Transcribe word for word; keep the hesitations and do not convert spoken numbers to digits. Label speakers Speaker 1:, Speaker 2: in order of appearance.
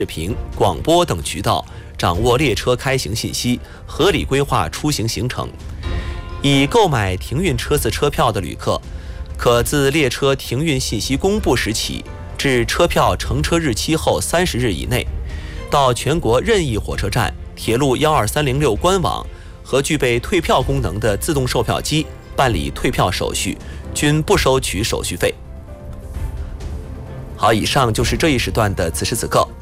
Speaker 1: 视频、广播等渠道掌握列车开行信息，合理规划出行行程。已购买停运车次车票的旅客，可自列车停运信息公布时起至车票乘车日期后三十日以内，到全国任意火车站、铁路一二三零六官网和具备退票功能的自动售票机办理退票手续，均不收取手续费。好，以上就是这一时段的此时此刻